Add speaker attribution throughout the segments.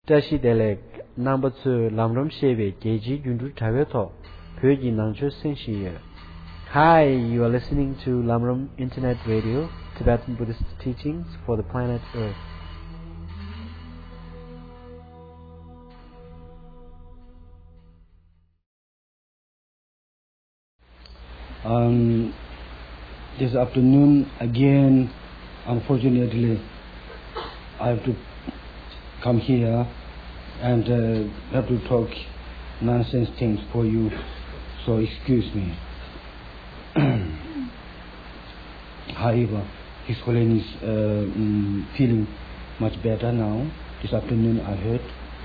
Speaker 1: Tashi Delek number 2 Lamram Sheve Geji Jundu Taveto Pyoji Nangcho Senshi. Hi, you are listening to Lamram Internet Radio, Tibetan Buddhist teachings for the planet Earth.
Speaker 2: This afternoon again, unfortunately, I have to come here and have to talk nonsense things for you, so excuse me. However, His Holiness is feeling much better now. This afternoon I heard.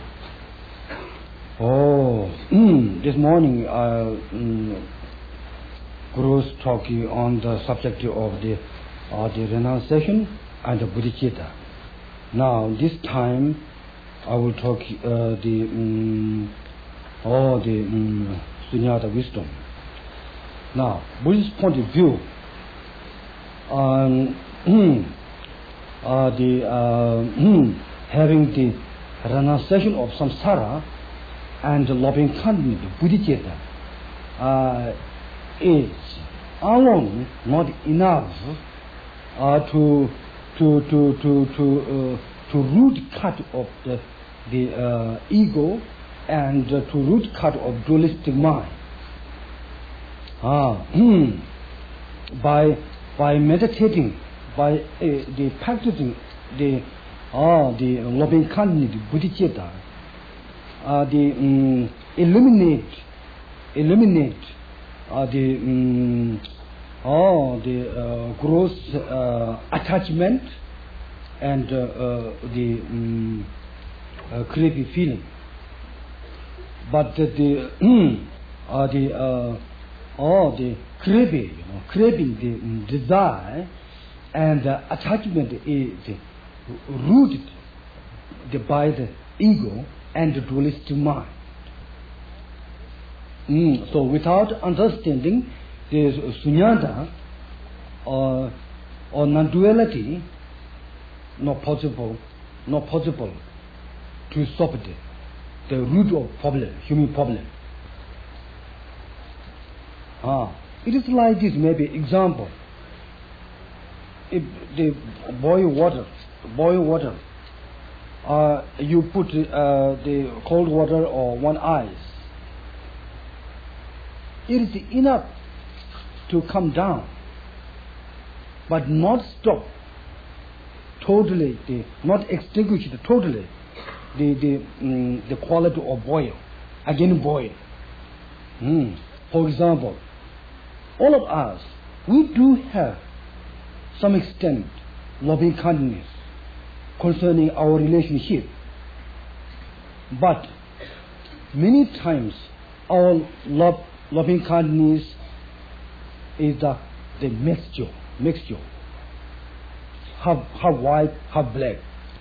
Speaker 2: This morning Guru's talking on the subject of the renunciation and the bodhicitta. Now this time I will talk the sunyata wisdom. Now, Buddhist point of view, having the renunciation of samsara and the loving kindness, bodhicitta, is alone not enough to root cut of the ego and to root cut of dualistic mind. By meditating, by the practicing the loving kindness, bodhicitta, eliminate the gross attachment and the creepy feeling. But the craving, the desire and the attachment is rooted by the ego and the dualistic mind. So without understanding this sunyata or non-duality, not possible to stop the root of problem, human problem. It is like this, maybe example. If the boil water, you put the cold water or one ice, it is enough to come down, but not stop totally, not extinguish totally the quality of boil, again boil. For example, all of us, we do have some extent loving kindness concerning our relationship, but many times our loving kindness is the mixture, half white, half black.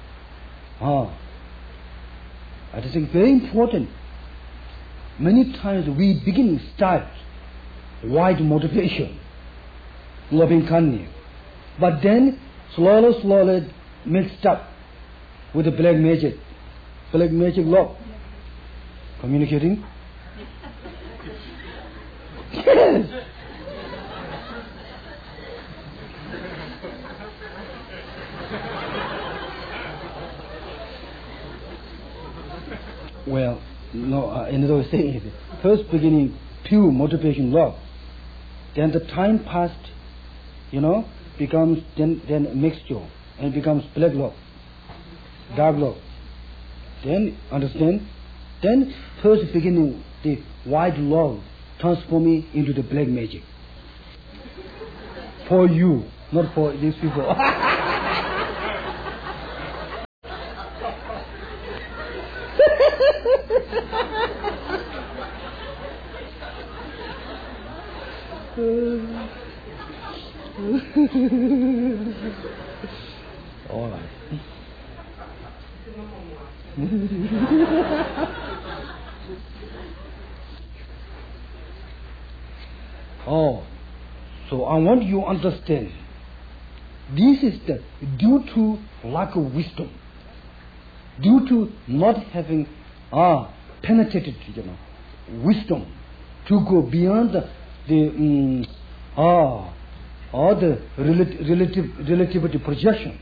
Speaker 2: That is very important. Many times we start white motivation, loving kindness, but then slowly mixed up with the black magic love. Communicating? Yes. Well, no, another way of saying it. First beginning, pure motivation love. Then the time passed, becomes then a mixture and becomes black love, dark love. Then, understand? Then first beginning, the white love transforming into the black magic. For you, not for these people. All right. So I want you to understand. This is due to lack of wisdom. due to not having penetrated, wisdom to go beyond the relativity projection.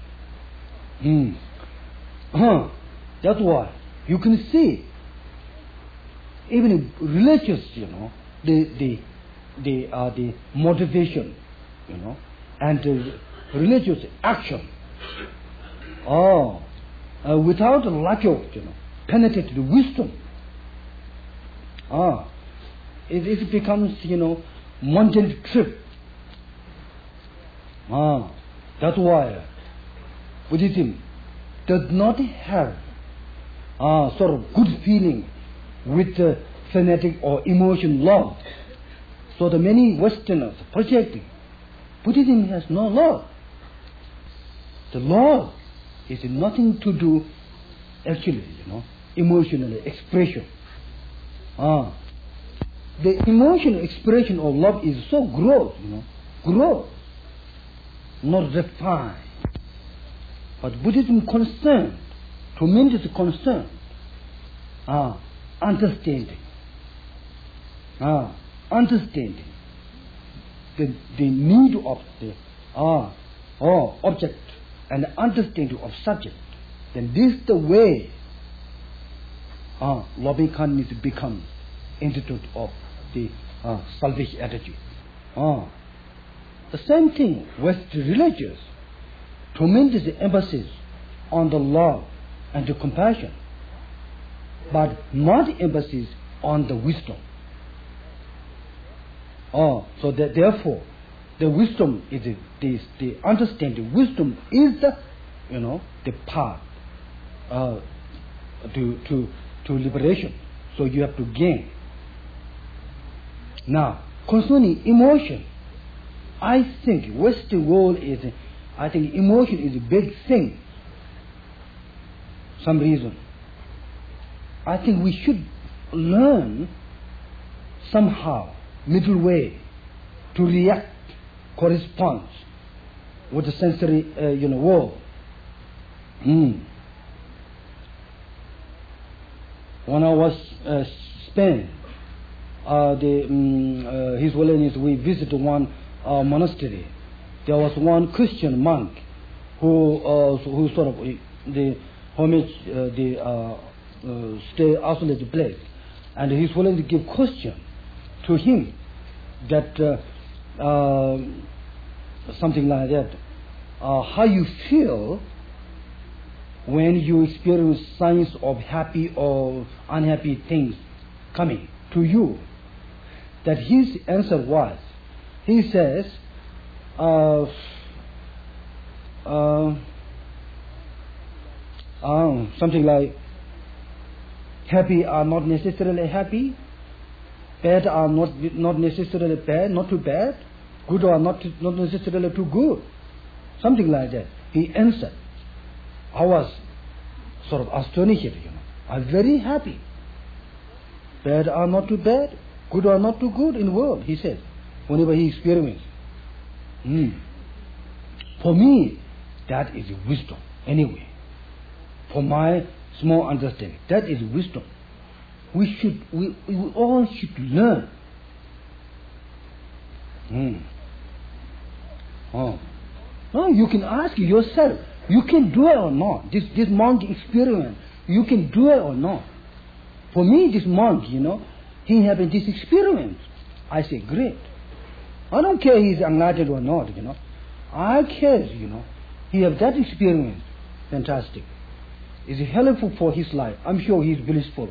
Speaker 2: That's why you can see even religious, the motivation, and the religious action. Without a lack of, penetrated wisdom, it becomes, mundane trip. That's why Buddhism does not have sort of good feeling with fanatic or emotion love. So the many Westerners projecting Buddhism has no love. The love is nothing to do actually, emotional expression. The emotional expression of love is so gross, gross, not refined. But Buddhism concerned, tremendous concern, understanding the need of the object and understanding of subject. Then this is the way loving kindness becomes institute of the selfish attitude. The same thing with the religious, tremendous emphasis on the love and the compassion, but not emphasis on the wisdom. So that therefore, the wisdom is the understanding. Wisdom is the path to liberation. So you have to gain. Now, concerning emotion, I think Western world I think emotion is a big thing. Some reason. I think we should learn somehow middle way to react, corresponds with the sensory world. When I was Spain, His Holiness, we visited one monastery. There was one Christian monk who sort of the homage, stay isolated place, and His Holiness give question to him that something like that, how you feel when you experience signs of happy or unhappy things coming to you. That his answer was, he says, something like, happy are not necessarily happy, bad are not necessarily bad, not too bad, good are not necessarily too good, something like that. He answered. I was sort of astonished, I'm very happy. Bad are not too bad, good are not too good in the world, he said, whenever he experienced. For me, that is wisdom, anyway. For my small understanding, that is wisdom. We all should learn. No, you can ask yourself, you can do it or not. This monk experiment, you can do it or not. For me, this monk, he having this experience. I say, great. I don't care he's enlightened or not, I care, he have that experience. Fantastic. Is helpful for his life. I'm sure he's blissful.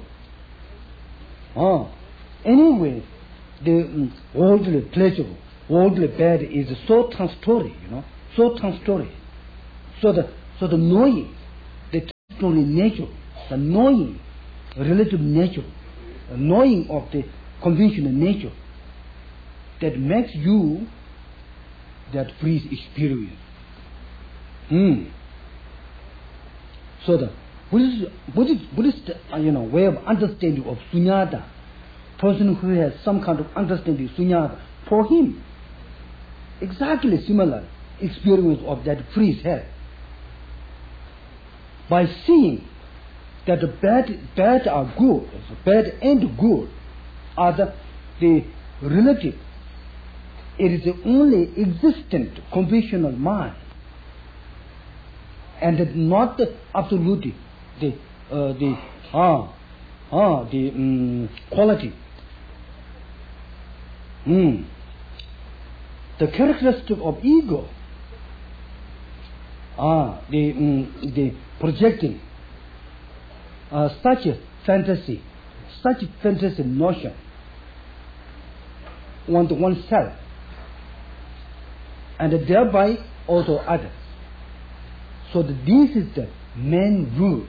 Speaker 2: Anyway, the worldly pleasure, worldly bad is so transitory, so transitory. So the knowing, the transitory nature, the knowing, relative nature, the knowing of the conventional nature, that makes you that free experience. So the Buddhist way of understanding of sunyata, person who has some kind of understanding of sunyata, for him, exactly similar experience of that free head. By seeing that bad are good, bad and good are the relative. It is the only existent conventional mind, and not the absolute, the quality. The characteristic of ego are the projecting such a fantasy notion on oneself, and thereby also others. So that this is the main rule.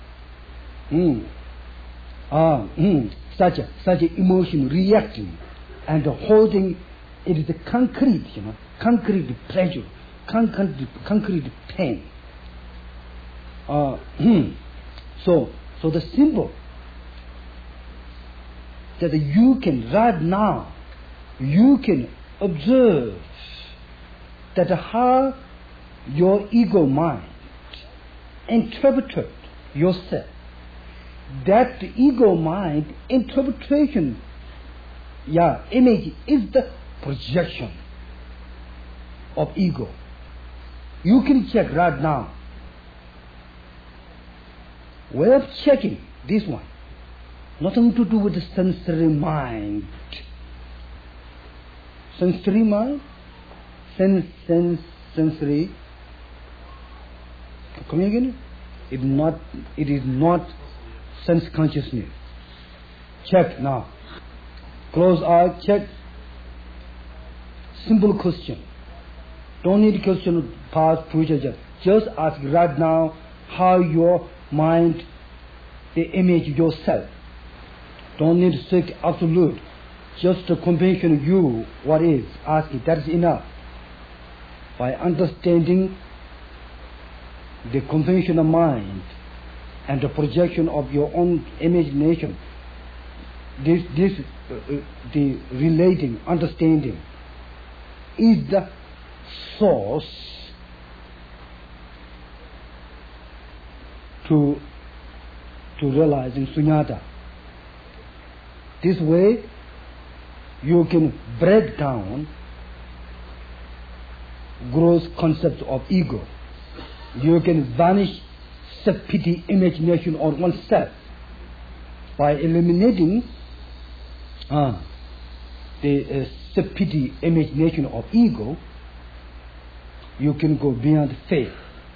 Speaker 2: Such a emotion reacting and holding, it is a concrete, concrete pleasure, concrete pain. So the symbol that you can right now, you can observe that how your ego mind interpreted yourself. That ego mind interpretation, image is the projection of ego. You can check right now. Way of checking this one, nothing to do with the sensory mind. Sensory mind, sensory. Come again? It is not sense consciousness. Check now. Close eye, check. Simple question. Don't need question past, future. Just ask right now how your mind, the image yourself. Don't need to seek absolute. Just the convention you, what is, ask it. That is enough. By understanding the conventional mind and the projection of your own imagination, the relating, understanding is the source to realizing sunyata. This way you can break down gross concepts of ego. You can vanish self-pity imagination on oneself by eliminating the self-pity imagination of ego. You can go beyond fear.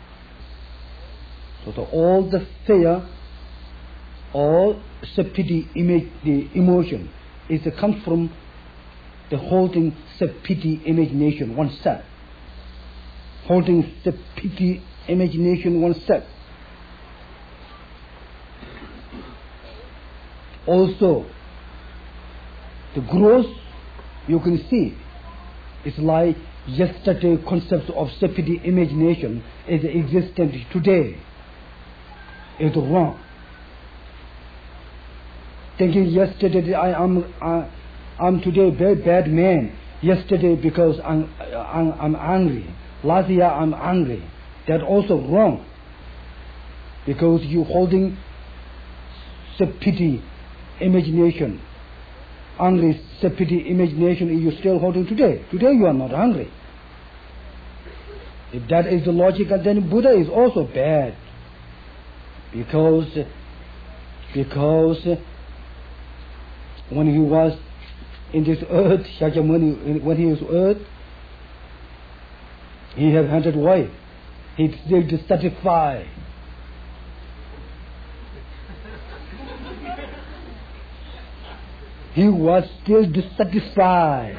Speaker 2: So all the fear, all self-pity the emotion comes from the holding self-pity imagination oneself. Holding self-pity imagination oneself. Also, the growth you can see is like yesterday concepts of self-pity imagination is existent today. It's wrong. Thinking yesterday I'm today very bad man. Yesterday because I'm angry. Last year I'm angry. That's also wrong. Because you holding self-pity imagination. Angry self-pity imagination you still holding today. Today you are not angry. If that is the logic, then Buddha is also bad. Because when he was in this earth, Shakyamuni, when he was earth, he had 100 wives. He still dissatisfied. He was still dissatisfied.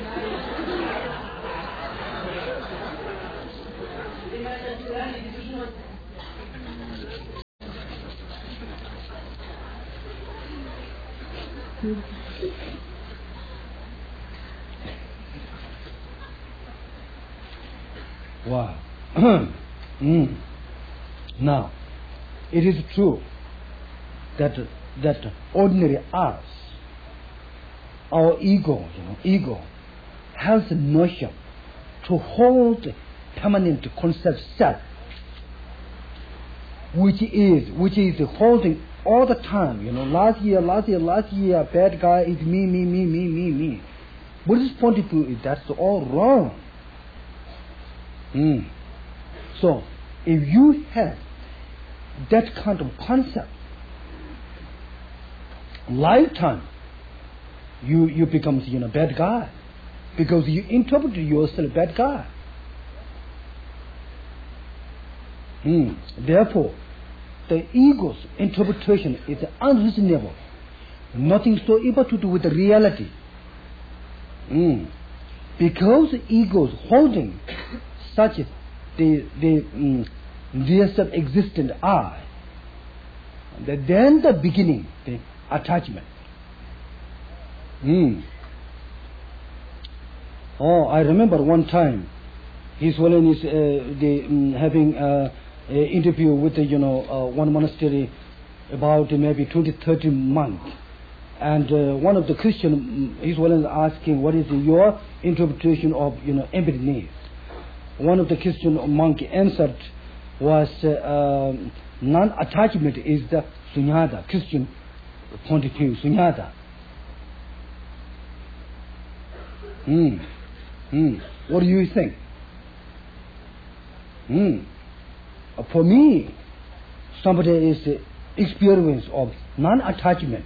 Speaker 2: Wow. Now, it is true that ordinary us, our ego has a notion to hold permanent concept self. which is holding all the time. Last year, bad guy is me. Buddhist point of view, that's all wrong. So, if you have that kind of concept, lifetime, you become bad guy, because you interpret yourself bad guy. Therefore, the ego's interpretation is unreasonable. Nothing so able to do with the reality. Because the ego is holding such the self-existent I, then the beginning, the attachment. I remember one time, His Holiness having an interview with one monastery about maybe 20-30 months. And one of the Christian, His Holiness asking, what is your interpretation of emptiness? One of the Christian monk answered was non-attachment is the sunyata, Christian point of view, sunyata. What do you think? For me, somebody is experience of non-attachment.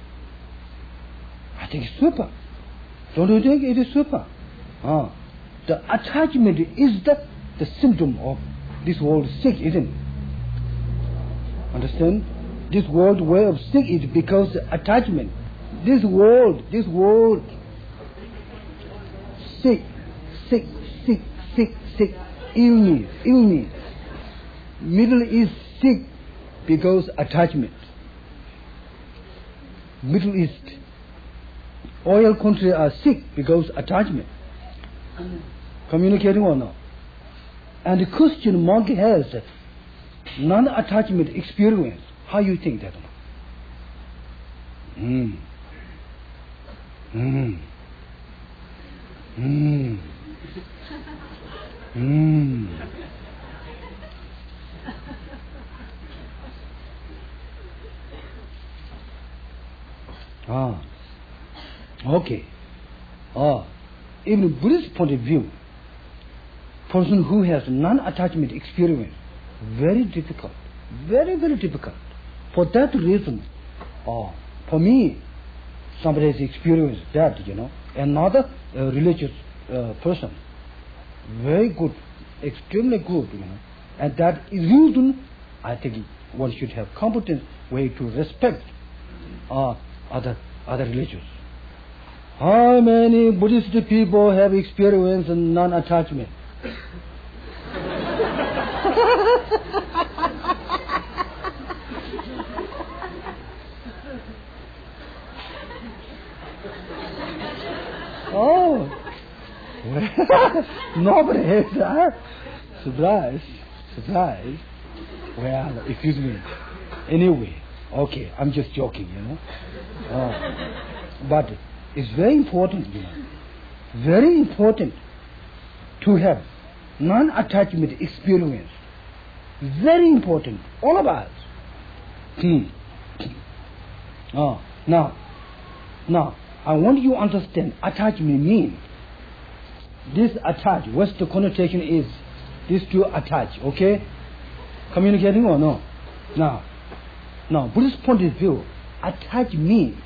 Speaker 2: I think it's super. Don't you think it is super? The attachment is the symptom of this world sick, isn't it? Understand? This world way of sick is because the attachment. This world, sick, illness. Middle is sick because attachment. Middle East, oil country are sick because attachment. Communicating or not? And the Christian monk has non-attachment experience. How you think that? Okay. Even Buddhist point of view, person who has non-attachment experience, very difficult, very, very difficult. For that reason, for me, somebody has experienced that, another religious person, very good, extremely good, and that is reason I think one should have competent way to respect other religions. How many Buddhist people have experienced non-attachment? Nobody has that. Surprise. Well, excuse me. Anyway, okay, I'm just joking, But it's very important, very important to have non-attachment experience. Very important, all of us. Now, I want you to understand attachment means. This attach, what's the connotation is? These two attach, okay? Communicating or no? Now, Buddhist point of view, attachment means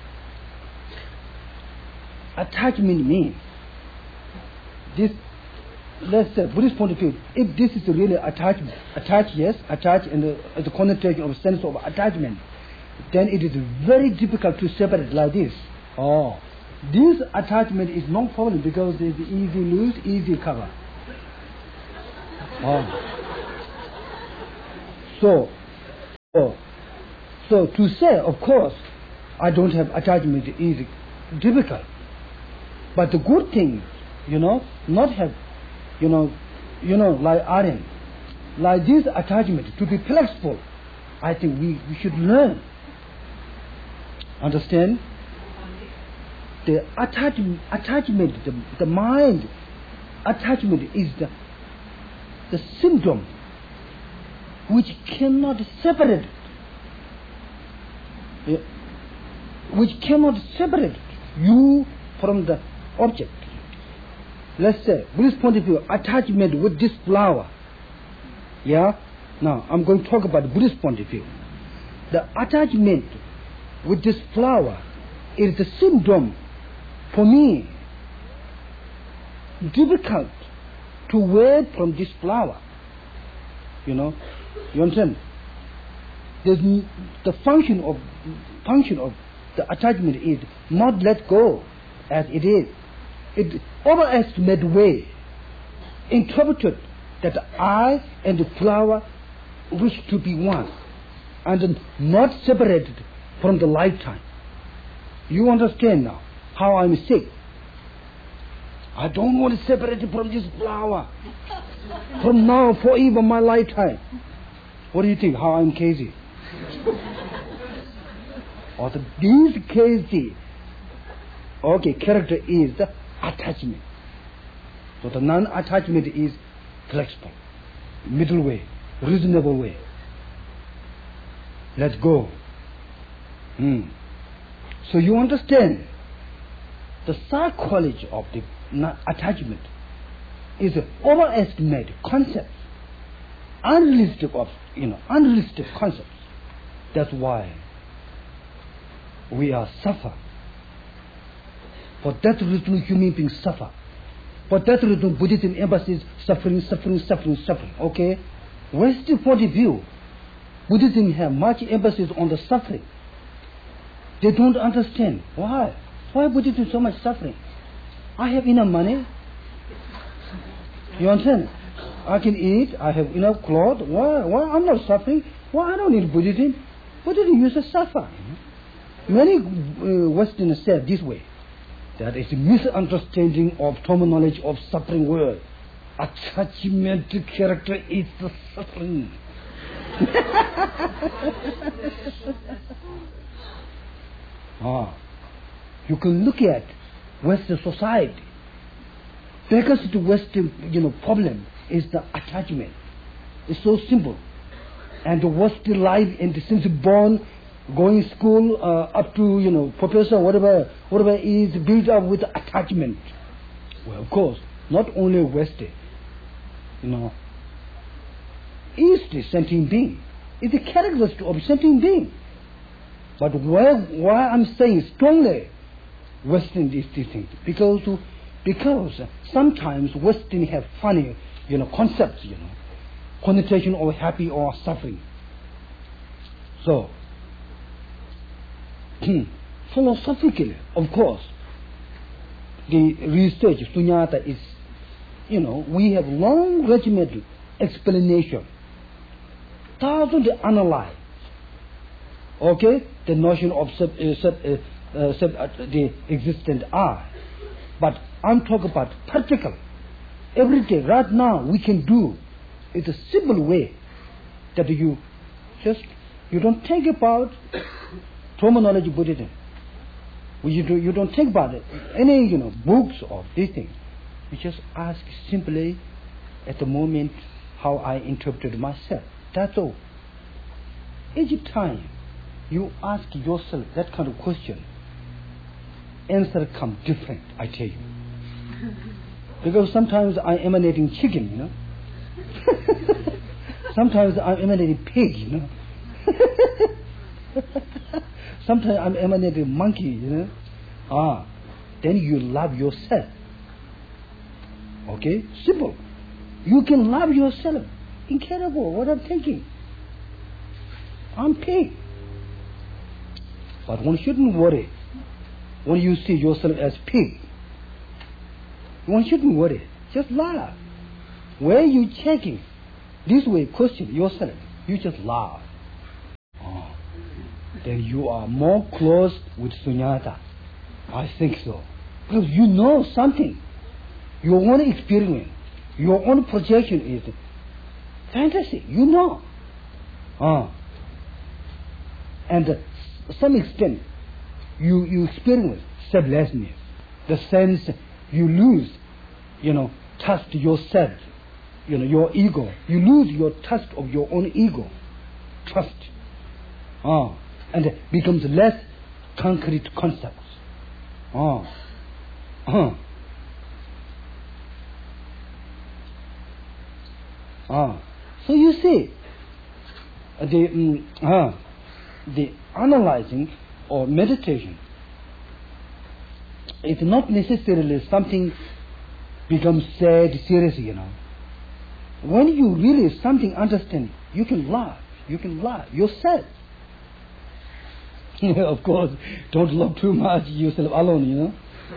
Speaker 2: this. Let's say Buddhist point of view, if this is really attachment, attach and the connotation of sense of attachment, then it is very difficult to separate like this. This attachment is no problem because it's easy lose, easy cover. So to say, of course, I don't have attachment is difficult. But the good thing, not have, like Aryan, like this attachment to be flexible. I think we should learn. Understand? The attachment, the mind, attachment is the symptom which cannot separate, which cannot separate you from the object. Let's say, Buddhist point of view, attachment with this flower. Yeah? Now, I'm going to talk about Buddhist point of view. The attachment with this flower is the symptom, for me, difficult to wait from this flower. You know? You understand? The function of the attachment is not let go as it is. It overestimate way interpreted that I and the flower wish to be one and not separated from the lifetime. You understand now how I'm sick. I don't want to separate from this flower from now forever my lifetime. What do you think? How I'm crazy? Or this crazy character is the attachment. So the non-attachment is flexible, middle way, reasonable way. Let go. So you understand the psychology of the attachment is an overestimated concept, unrealistic concepts. That's why we are suffer. For that reason, human beings suffer. For that reason, Buddhism emphasizes suffering. Okay? Western point of view, Buddhism have much emphasis on the suffering. They don't understand. Why? Why Buddhism so much suffering? I have enough money. You understand? I can eat. I have enough clothes. Why I'm not suffering? Why I don't need Buddhism? Buddhism used to suffer. Many Westerners said this way. That is a misunderstanding of terminology of suffering word. Attachment to character is the suffering. You can look at Western society. Because the Western problem is the attachment. It's so simple. And the Western life, and since born, going school up to professor, whatever is built up with attachment. Well, of course, not only West, East is sentient being. It's a characteristic of sentient being. But why I'm saying strongly Western is distinct, because sometimes Western have funny concepts, connotation of happy or suffering. So philosophically, of course, the research Sunyata is, we have long regimented explanation, thousand analyze, the notion of the existent I. But I'm talking about practical. Every day, right now, we can do. It's a simple way that you don't think about terminology Buddhism. You don't think about it. Any books or these things. You just ask simply at the moment how I interpreted myself. That's all. Each time you ask yourself that kind of question, answer comes different, I tell you. Because sometimes I'm emanating chicken, Sometimes I'm emanating pig, Sometimes I'm emanating monkey, Then you love yourself. Okay? Simple. You can love yourself. Incredible what I'm thinking. I'm pig. But one shouldn't worry when you see yourself as pig. One shouldn't worry. Just laugh. Where you checking? This way, question yourself. You just laugh. Then you are more close with Sunyata. I think so. Because you know something. Your own experience, your own projection is fantasy. You know. And to some extent, you experience selflessness. The sense you lose, trust yourself. your ego. You lose your trust of your own ego. Trust. And it becomes less concrete concepts. So you see, the analyzing or meditation, it's not necessarily something becomes sad, serious, When you really something understand, you can laugh yourself. Of course, don't love too much yourself alone,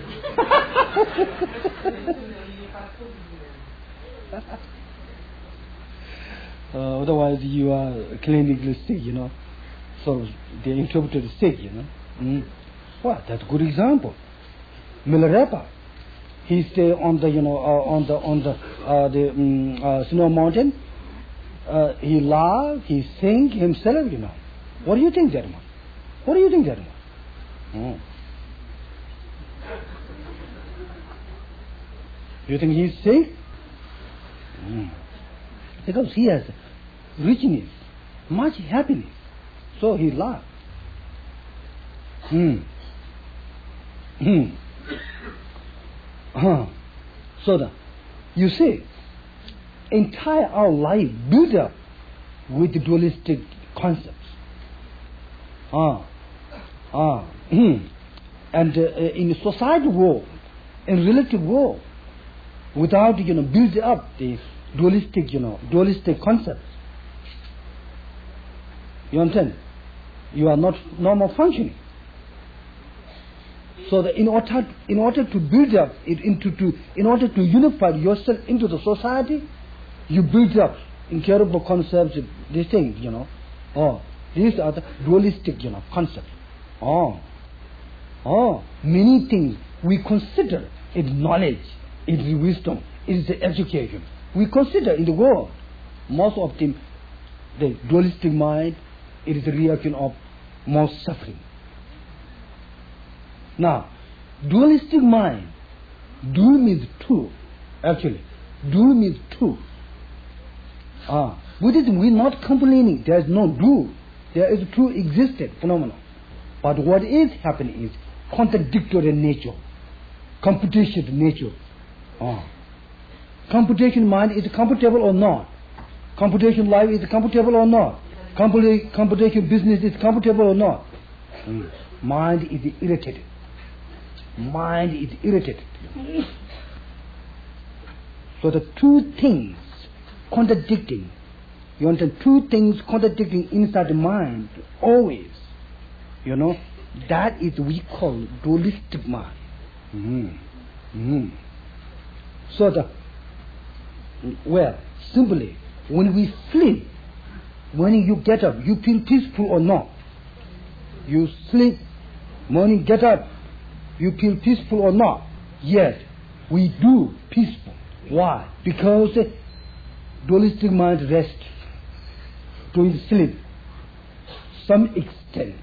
Speaker 2: Otherwise you are clinically sick, So they interpreted sick, Well, that's a good example. Milarepa, he stay on the snow mountain. He laugh, he sing himself, What do you think, that man? You think he's sick? Because he has richness, much happiness. So he laughs. So that you see, entire our life built up with the dualistic concepts. And in the society world, in relative world, without build up the dualistic concepts, you understand? You are not normal functioning. So that in order to build up it in order to unify yourself into the society, you build up incurable concepts. These things, these are the dualistic, concepts. Many things we consider it knowledge, it is wisdom, it is education. We consider in the world, most of the dualistic mind, it is the reaction of most suffering. Now, dualistic mind, dual means two, actually. Dual means two. Buddhism, we are not complaining, there is no dual. There is two existed phenomena. But what is happening is contradictory nature, competition nature. Computation mind is comfortable or not? Computation life is comfortable or not? Computation business is comfortable or not? Mind is irritated. So the two things contradicting, you understand, two things contradicting inside the mind, always, that is we call dualistic mind. So simply, when we sleep, when you get up, you feel peaceful or not? You sleep, morning get up, you feel peaceful or not? Yes, we do peaceful. Why? Because dualistic mind rests during sleep, some extent.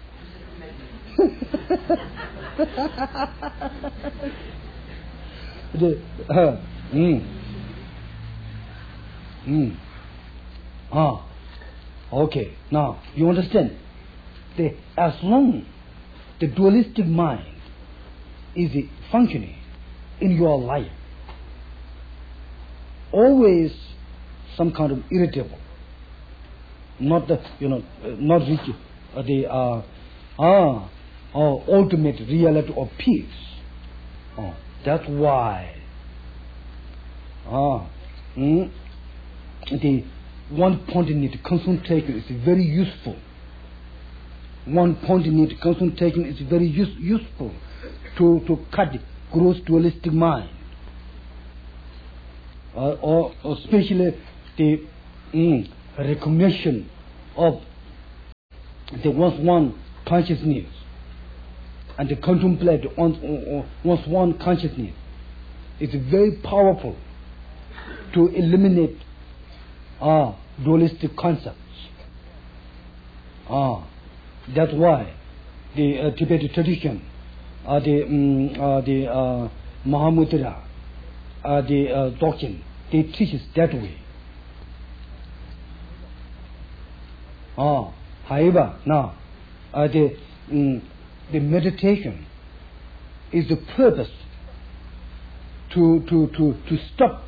Speaker 2: Okay, now you understand? As long the dualistic mind is functioning in your life, always some kind of irritable, not the not reach the ultimate reality of peace. That's why the one-pointed concentration is very useful. One-pointed concentration is very useful to cut the gross dualistic mind, or especially the recognition of the one's one consciousness and to contemplate one's one consciousness. It's very powerful to eliminate dualistic concepts. That's why the Tibetan tradition, the Mahamudra, the doctrine they teach us that way. However, now the meditation is the purpose to stop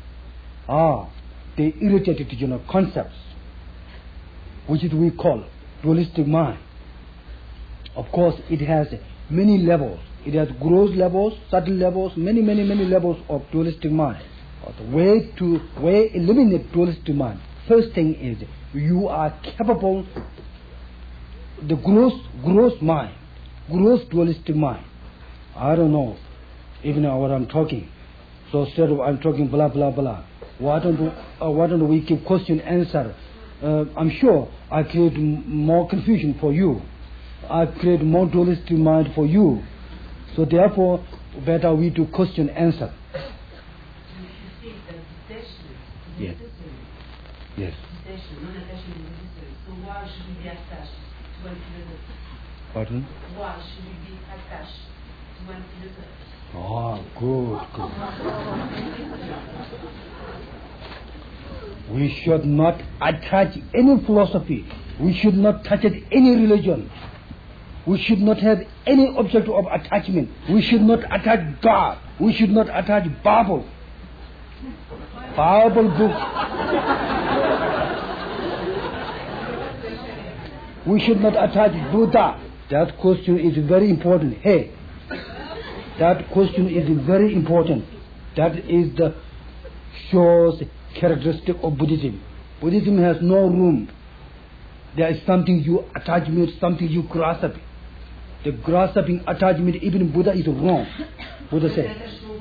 Speaker 2: the irritated concepts, which we call dualistic mind. Of course, it has many levels. It has gross levels, subtle levels, many levels of dualistic mind. The way to eliminate dualistic mind, first thing is you are capable, the gross mind, gross dualistic mind. I don't know even what I'm talking. So instead of I'm talking blah blah blah, why don't we keep question answer? I'm sure I create more confusion for you. I create more dualistic mind for you. So therefore, better we do question answer. Yes. Yes.
Speaker 3: So why should we be attached to one philosophy?
Speaker 2: Pardon?
Speaker 3: Why should we be attached to one philosophy?
Speaker 2: Good. We should not attach any philosophy. We should not touch any religion. We should not have any object of attachment. We should not attach God. We should not attach Bible book. We should not attach Buddha. That question is very important. Hey, that question is very important. That is the shows characteristic of Buddhism. Buddhism has no room. There is something you attachment, something you grasp. The grasping attachment, even Buddha is wrong. Buddha said.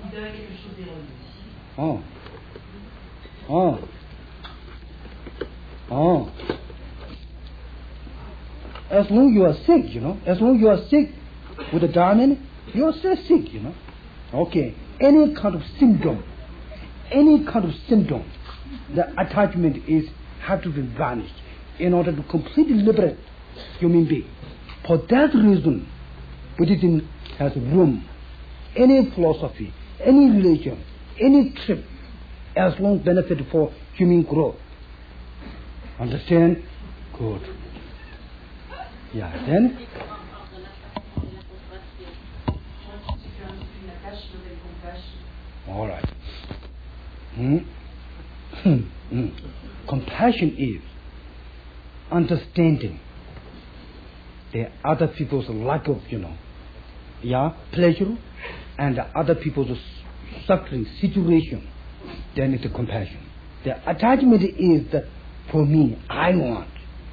Speaker 2: As long you are sick, as long you are sick with a diamond, you are still sick, Okay. Any kind of symptom, the attachment have to be vanished in order to completely liberate human being. For that reason, Buddhism has room. Any philosophy, any religion, any trip, as long benefit for human growth. Understand? Good. Yeah, then? All right. Compassion is understanding the other people's lack of, pleasure and the other people's suffering situation. Then it's a compassion. The attachment is that for me, I want,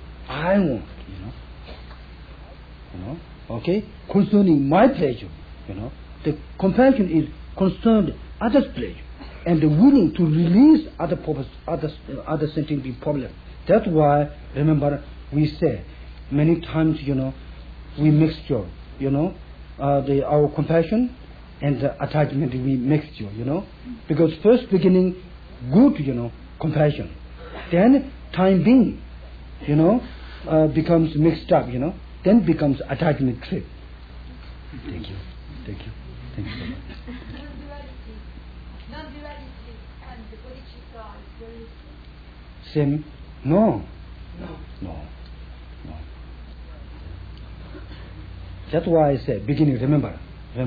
Speaker 2: okay, concerning my pleasure, The compassion is concerned others' pleasure and willing to release other purpose, other sentient problem. That's why, remember, we say many times, we mixture, our compassion and the attachment we mixture, because first beginning good, compassion, then time being, becomes mixed up, then becomes attachment trip. Thank you so much.
Speaker 4: Non-duality and the bodhicitta is very
Speaker 2: Same? No. That's why I said, beginning, remember.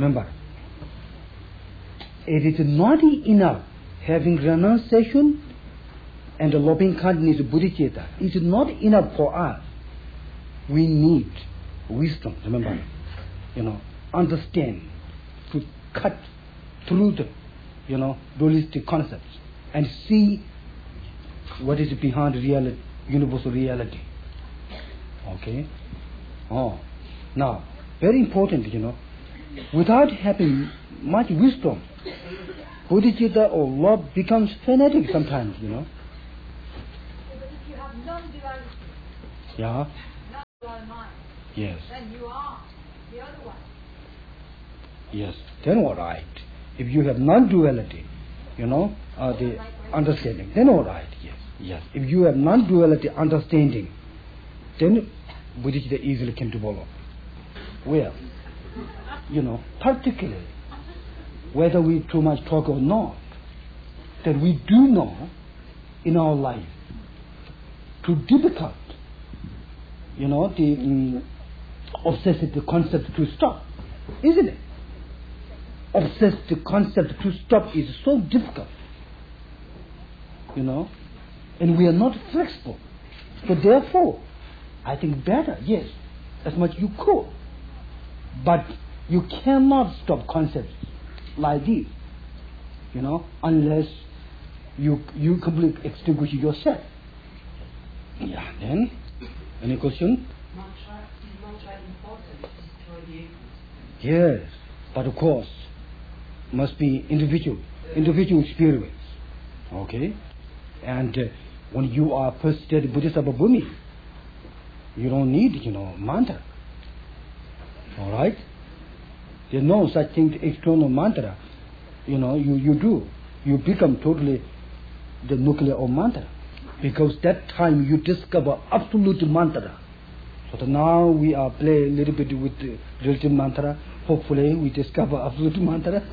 Speaker 2: It is not enough having renunciation and a loving kindness bodhicitta. It is not enough for us. We need wisdom, remember. Understand, to cut through the, dualistic concepts and see what is behind reality, universal reality. Okay? Now, very important, without having much wisdom, bodhicitta or love becomes fanatic sometimes,
Speaker 4: But if you have non-duality,
Speaker 2: Yeah?
Speaker 4: non-dual mind,
Speaker 2: Yes.
Speaker 4: then you are the other one.
Speaker 2: Yes. Then all right. If you have non-duality, the understanding, then all right. Yes. If you have non-duality understanding, then bodhicitta easily can develop. Well, particularly, whether we too much talk or not, that we do know in our life too difficult, the obsessive concept to stop, isn't it? Obsessive concept to stop is so difficult, and we are not flexible. So therefore, I think better, yes, as much you could, but you cannot stop concepts like this, unless you completely extinguish yourself. Yeah, then, any question?
Speaker 3: Mantra important to destroy the ego.
Speaker 2: Yes, but of course, must be individual experience. Okay? And when you are first study Bodhisattva Bhumi, you don't need, mantra. Alright? There's no such thing, external mantra. You do. You become totally the nuclear of mantra. Because that time you discover absolute mantra. So now we are playing a little bit with the relative mantra. Hopefully we discover absolute mantra.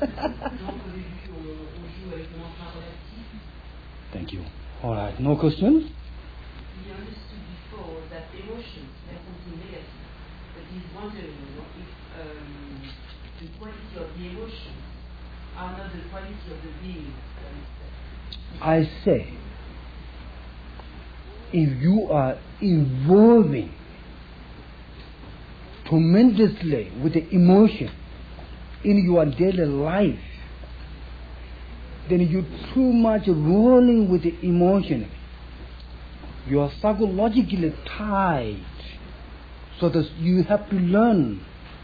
Speaker 2: Thank you. All right, no questions?
Speaker 3: We understood before that emotions are something negative, but he's wondering if the quality of the emotions are not the quality of the being.
Speaker 2: I say, if you are evolving tremendously with the emotion in your daily life, then you too much rolling with the emotion. You are psychologically tied, so that you have to learn,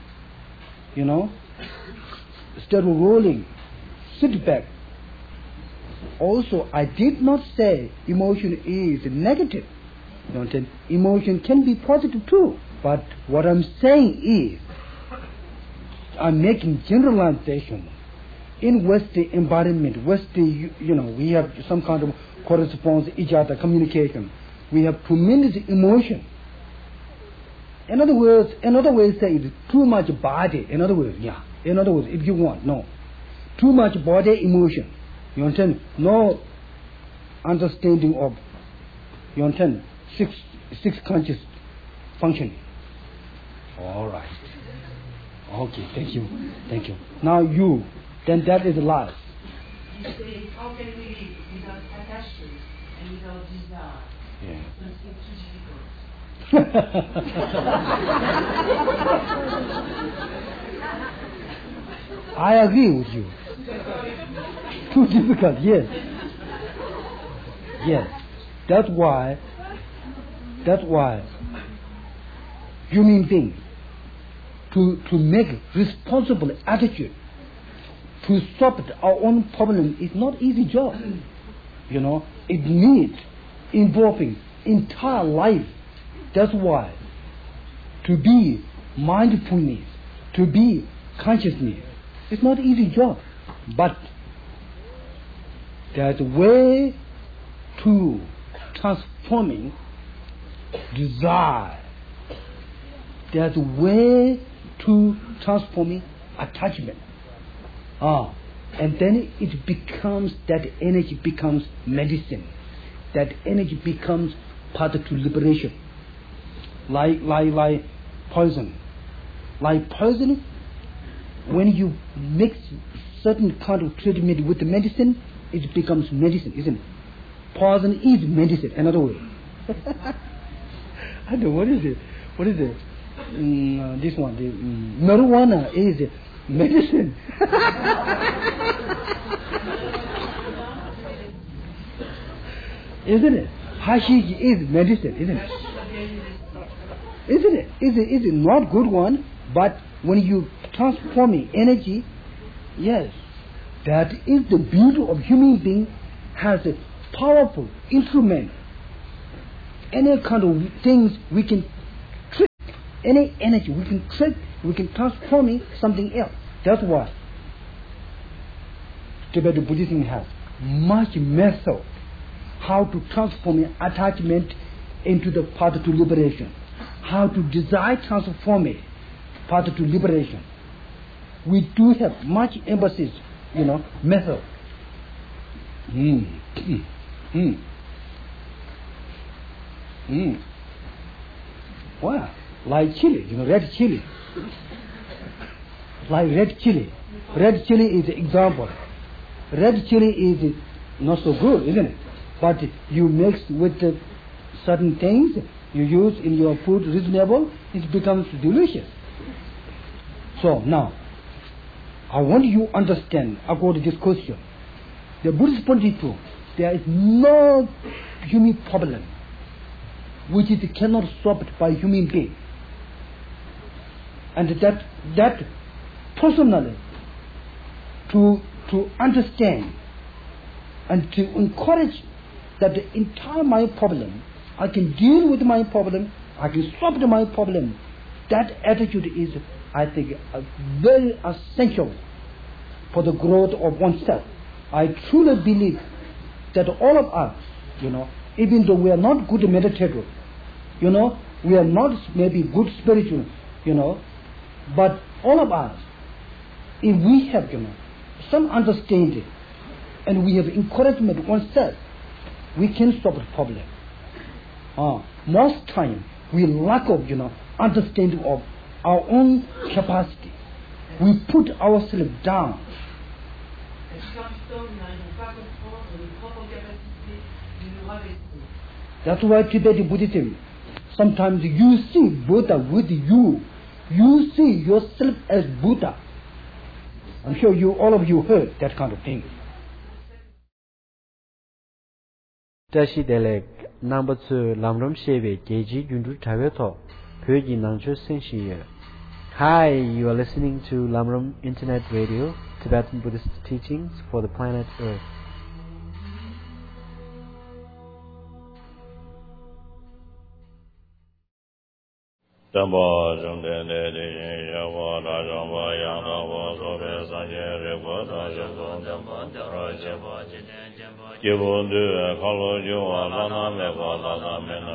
Speaker 2: instead of rolling, sit back. Also, I did not say emotion is negative. Emotion can be positive too. But what I'm saying is, I'm making generalization. In Western environment, we have some kind of correspondence, each other, communication. We have tremendous emotion. Another way to say it, too much body. In other words, if you want, no. Too much body emotion. You understand? No understanding of, six conscious functioning. All right. Okay, thank you. Now you, then that is the last.
Speaker 3: You say, how can we live without attachment and without desire?
Speaker 2: Yeah.
Speaker 3: Something too difficult.
Speaker 2: I agree with you. Too difficult, yes. That's why human beings to make responsible attitude to stop our own problem is not easy job. It needs involving entire life. That's why to be mindfulness, to be consciousness, it's not easy job. But there's a way to transforming desire. There's a way to transforming attachment. And then that energy becomes medicine. That energy becomes part of liberation. Like poison. Like poison, when you mix certain kind of treatment with the medicine, it becomes medicine, isn't it? Poison is medicine, another way. I don't know, what is it? This one, the marijuana is medicine. Isn't it? Hashish is medicine, isn't it? Isn't it? Is it not good one? But when you transforming energy, yes, that is the beauty of human being, has a powerful instrument. Any kind of things we can trick, any energy we can trick, we can transform it something else. That's why Tibetan Buddhism has much method how to transform attachment into the path to liberation, how to desire transform it path to liberation. We do have much emphasis, method. Well, like chili, red chili. Like red chili. Red chili is an example. Red chili is not so good, isn't it? But you mix with certain things you use in your food reasonable, it becomes delicious. So now, I want you to understand according to this question. The Buddhist point of view, there is no human problem which is cannot solved by human being. And that personally to understand and to encourage that the entire my problem, I can deal with my problem, I can solve my problem. That attitude is, I think, very essential for the growth of oneself. I truly believe that all of us, even though we are not good meditators, we are not maybe good spiritual, but all of us, if we have, some understanding and we have encouragement oneself, we can solve the problem. Most time we lack of, understanding of our own capacity. We put ourselves down. That's why Tibetan Buddhism, sometimes you see Buddha with you. You see yourself as Buddha. I'm sure all of you heard that kind of thing.
Speaker 1: Tashidele number 2 Lamrom Shebe Geji Yundu Taveto Pyoji Nangcho Senshiye. Hi, you are listening to Lamrom Internet Radio, Tibetan Buddhist teachings for the planet Earth.
Speaker 5: Jamba Jumden de Yava Rajamba Yanava Sobe Sanje Revoda Jambon Jamba Jara Jamba Jibundu Kalo Jua Lana Meva Lana Mena